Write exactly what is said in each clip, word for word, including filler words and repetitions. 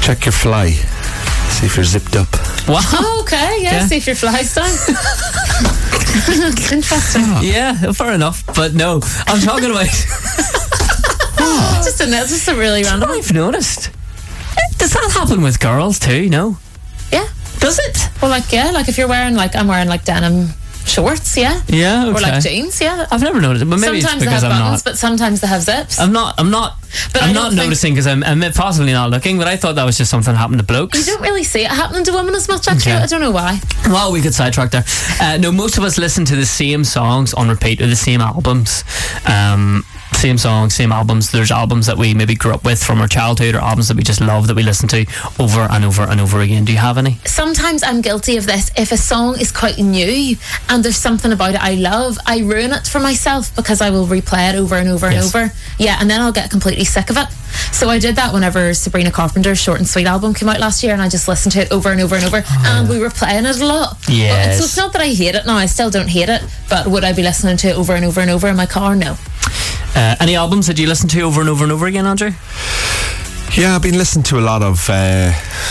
Check your fly. See if you're zipped up. Wow. Oh, okay, yeah, Yeah. see if your fly's down. Interesting. Yeah, fair enough. But no, I'm talking about. Just a, just a really random one. I've noticed. Does that happen with girls too? No. Yeah. Does it? Well, like, yeah, like if you're wearing, like, I'm wearing, like, denim shorts, yeah. Yeah. Okay. Or, like, jeans, yeah. I've never noticed it, but maybe Sometimes it's they have because I'm buttons, not. but sometimes they have zips. I'm not. I'm not. But I I'm don't not think- noticing because I'm, I'm possibly not looking. But I thought that was just something that happened to blokes. You don't really see it happening to women as much, actually. Okay. I don't know why. Well, we could sidetrack there. Uh, no, most of us listen to the same songs on repeat or the same albums. Um, same songs, same albums. There's albums that we maybe grew up with from our childhood, or albums that we just love that we listen to over and over and over again. Do you have any? Sometimes I'm guilty of this. If a song is quite new and there's something about it I love, I ruin it for myself because I will replay it over and over Yes. and over. Yeah, and then I'll get completely sick of it. So I did that whenever Sabrina Carpenter's Short and Sweet album came out last year, and I just listened to it over and over and over, and we were playing it a lot. Yes. So it's not that I hate it now, I still don't hate it, but would I be listening to it over and over and over in my car? No. Uh, any albums that you listen to over and over and over again, Andrew? Yeah, I've been listening to a lot of. Uh,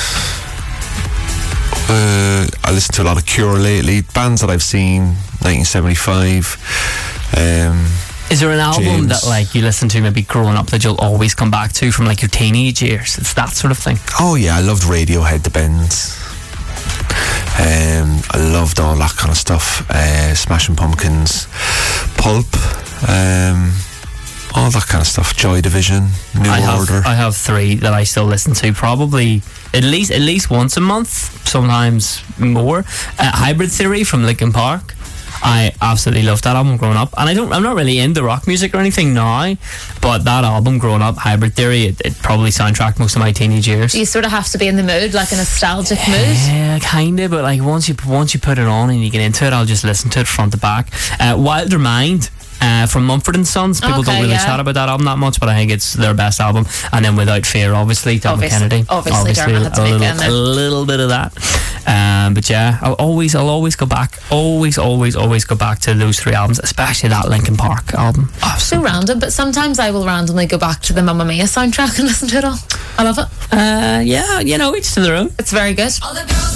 uh, I listen to a lot of Cure lately. Bands that I've seen, nineteen seventy-five. Um, Is there an album James. that like you listen to maybe growing up that you'll always come back to from like your teenage years? It's that sort of thing. oh yeah, I loved Radiohead, the Bends. Um, I loved all that kind of stuff. Uh, Smashing Pumpkins, Pulp. Um, all that kind of stuff. Joy Division, New I have, Order. I have three that I still listen to probably at least at least once a month, sometimes more. Uh, Hybrid Theory from Linkin Park. I absolutely loved that album growing up, and I don't. I'm not really into rock music or anything now, but that album growing up, Hybrid Theory, it, it probably soundtracked most of my teenage years. You sort of have to be in the mood, like a nostalgic mood. Yeah, kind of, but like once you once you put it on and you get into it, I'll just listen to it front to back. Uh, Wilder Mind. Uh, from Mumford and Sons. People Okay, don't really yeah. chat about that album that much, but I think it's their best album. And then Without Fear, obviously, Dermot Obviously- Kennedy. obviously Dermot had to a, make it little, in there. a little bit of that. Um, but yeah, I'll always, I'll always go back. Always, always, always go back to those three albums, especially that Linkin Park album. Oh, So random, but sometimes I will randomly go back to the Mamma Mia soundtrack and listen to it all. I love it. uh, yeah, you know, each to their own. It's very good.